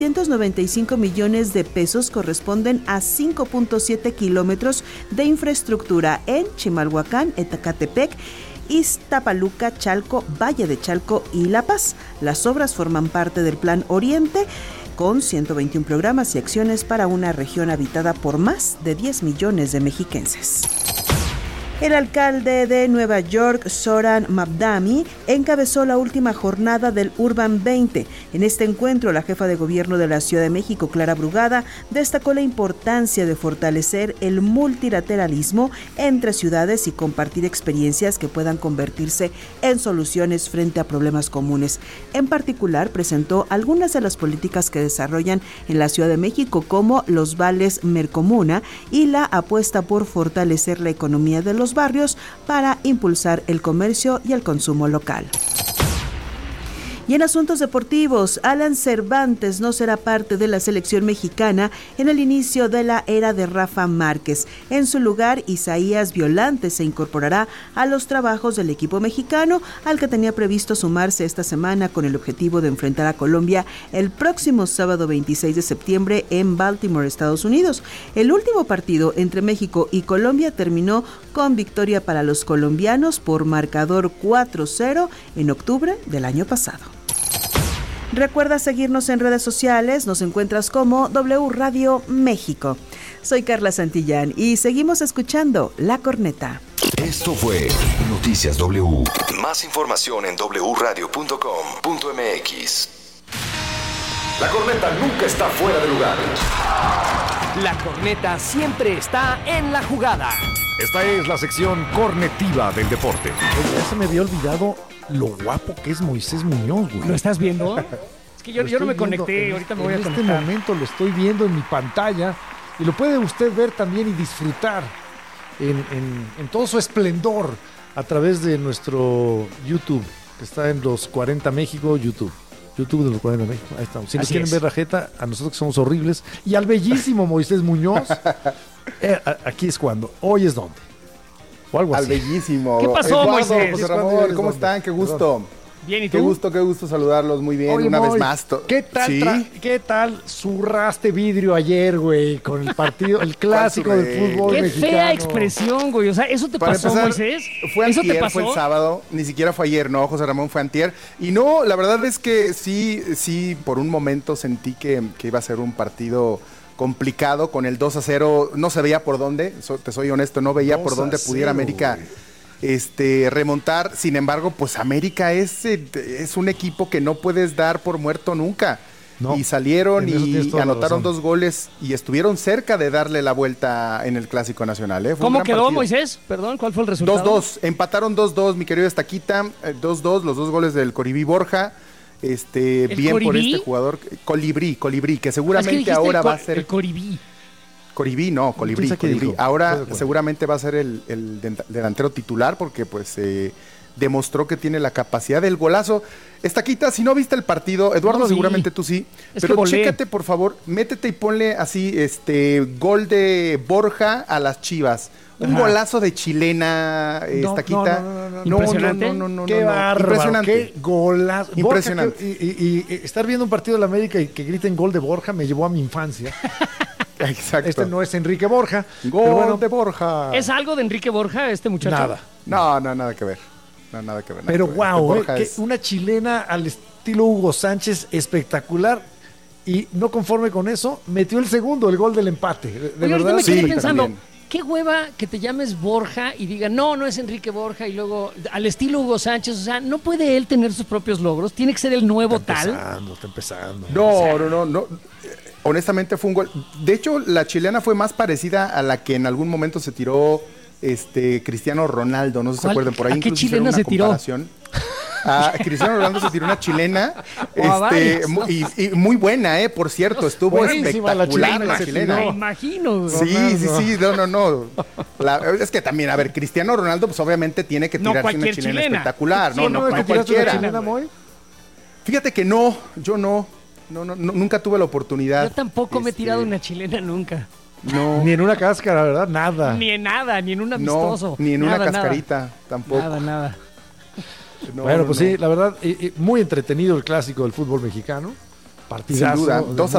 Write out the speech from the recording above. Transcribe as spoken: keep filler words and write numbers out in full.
trescientos noventa y cinco millones de pesos corresponden a cinco punto siete kilómetros de infraestructura en Chimalhuacán, Ecatepec, Iztapaluca, Chalco, Valle de Chalco y La Paz. Las obras forman parte del Plan Oriente, con ciento veintiún programas y acciones para una región habitada por más de diez millones de mexiquenses. El alcalde de Nueva York, Zoran Mamdani, encabezó la última jornada del Urban veinte. En este encuentro, la jefa de gobierno de la Ciudad de México, Clara Brugada, destacó la importancia de fortalecer el multilateralismo entre ciudades y compartir experiencias que puedan convertirse en soluciones frente a problemas comunes. En particular, presentó algunas de las políticas que desarrollan en la Ciudad de México, como los vales Mercomuna y la apuesta por fortalecer la economía de los barrios para impulsar el comercio y el consumo local. Y en asuntos deportivos, Alan Cervantes no será parte de la selección mexicana en el inicio de la era de Rafa Márquez. En su lugar, Isaías Violante se incorporará a los trabajos del equipo mexicano, al que tenía previsto sumarse esta semana con el objetivo de enfrentar a Colombia el próximo sábado veintiséis de septiembre en Baltimore, Estados Unidos. El último partido entre México y Colombia terminó con victoria para los colombianos por marcador cuatro cero en octubre del año pasado. Recuerda seguirnos en redes sociales, nos encuentras como W Radio México. Soy Carla Santillán y seguimos escuchando La Corneta. Esto fue Noticias W. Más información en doble u radio punto com punto m x. La Corneta nunca está fuera de lugar. La Corneta siempre está en la jugada. Esta es la sección cornetiva del deporte. Ya se me había olvidado lo guapo que es Moisés Muñoz, güey. ¿Lo estás viendo? Es que yo, yo no me conecté, en, ahorita me voy a en conectar. En este momento lo estoy viendo en mi pantalla y lo puede usted ver también y disfrutar en, en, en todo su esplendor a través de nuestro YouTube, que está en los cuarenta México, YouTube. YouTube de los cuarenta México, ahí estamos. Si nos quieren ver la jeta, a nosotros que somos horribles, y al bellísimo Moisés Muñoz, eh, aquí es cuando, hoy es donde. O algo así. Al bellísimo. ¿Qué pasó, Eduardo, Moisés? José Ramón, ¿cómo están? Qué gusto. Perdón. Bien, ¿y tú? Qué gusto, qué gusto saludarlos. Muy bien, Oye, una Moy, vez más. ¿Qué tal, ¿Sí? tra- ¿Qué tal zurraste vidrio ayer, güey? Con el partido, el clásico del fútbol Qué mexicano. fea expresión, güey. O sea, ¿eso te Para pasó, empezar, Moisés? Fue ¿Eso antier, te pasó? fue el sábado, ni siquiera fue ayer, no, José Ramón, fue antier. Y no, la verdad es que sí, sí, por un momento sentí que, que iba a ser un partido complicado con el dos a cero. No se veía por dónde, so, te soy honesto, no veía por dónde pudiera América este, remontar. Sin embargo, pues América es, es un equipo que no puedes dar por muerto nunca. No, y salieron y anotaron dos goles y estuvieron cerca de darle la vuelta en el Clásico Nacional. ¿eh? ¿Cómo quedó, partido. Moisés? Perdón, ¿cuál fue el resultado? dos dos, empataron dos dos, mi querido Estaquita, dos dos, los dos goles del Colibrí Borja. Este, bien Colibrí? por este jugador, Colibrí, Colibrí, que seguramente es que ahora el va a ser... El Colibrí. Colibrí, no, Colibrí, Colibrí. Ahora seguramente va a ser el, el delantero titular porque pues eh, demostró que tiene la capacidad del golazo. Estaquita, si no viste el partido, Eduardo, no seguramente tú sí, es pero chécate por favor, métete y ponle así, este, gol de Borja a las Chivas. Un Ajá. golazo de chilena, no, Estaquita. No, no, no, no, Impresionante. No, no, no, no, qué no, bárbaro, impresionante. Qué golazo. Impresionante. Borja, que, y, y, y estar viendo un partido de la América y que griten gol de Borja me llevó a mi infancia. Exacto. Este no es Enrique Borja. Gol pero bueno, de Borja. ¿Es algo de Enrique Borja este muchacho? Nada. No, no, nada que ver. No, nada que ver. Nada pero que wow, ver. eh, es... que una chilena al estilo Hugo Sánchez espectacular. Y no conforme con eso, metió el segundo, el gol del empate. De, de Oye, verdad. me quedé sí, pensando, también. qué hueva que te llames Borja y diga, no, no es Enrique Borja, y luego al estilo Hugo Sánchez. O sea, no puede él tener sus propios logros, tiene que ser el nuevo está tal. Está empezando, está empezando. No, o sea, no, no, no. Honestamente fue un gol. De hecho, la chilena fue más parecida a la que en algún momento se tiró este Cristiano Ronaldo. No sé si se acuerdan por ahí. ¿A qué incluso chilena una se tiró? Comparación. A Cristiano Ronaldo se tiró una chilena O a este, varios, ¿no? y, y muy buena, eh, por cierto, estuvo Buenísima la espectacular chilena, la se chilena. Me imagino. Sí, Ronaldo. sí, sí, no, no, no. La, es que también, a ver, Cristiano Ronaldo, pues obviamente tiene que No tirarse una cualquier chilena, chilena. espectacular, Sí, no, no no, es no que tiraste cualquiera. una chilena, Moy? Fíjate que no, yo no, no, no, no, nunca tuve la oportunidad. Yo tampoco me he Este, tirado una chilena nunca. No, Ni en una cáscara, ¿verdad? Nada. Ni en nada, ni en un no, amistoso. ni en Nada, una nada. cascarita, tampoco. Nada, nada. No, bueno, no, pues no. sí, la verdad, eh, eh, muy entretenido el clásico del fútbol mexicano. partidazo. Sin duda, de dos a